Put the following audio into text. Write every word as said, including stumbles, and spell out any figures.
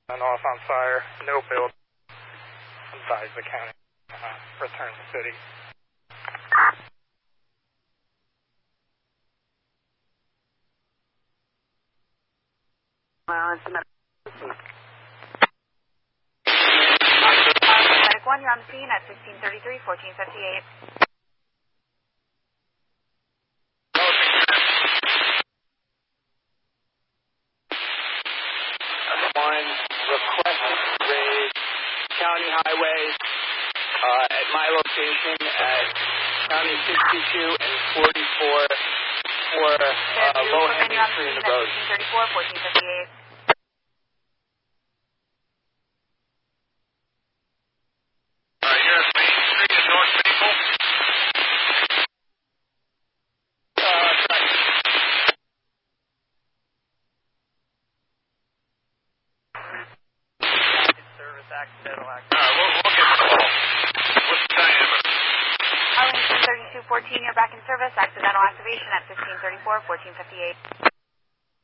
And off on fire, no build. Advise the county. Uh, return to city. Well, it's the medic. Medic one, you're on the scene at fifteen thirty-three, fourteen fifty-eight. One requested raise County Highway uh, at my location at County sixty-two and forty-four for uh, low-hanging tree in the road. fifteen thirty-four, fourteen fifty-eight. Uh, you're at Main Street in North Maple? Uh, right. Service accidental All right, we'll, we'll get the call. What's the diameter? Arlington thirty-two fourteen, you're back in service. Accidental activation at fifteen thirty-four, fourteen fifty-eight.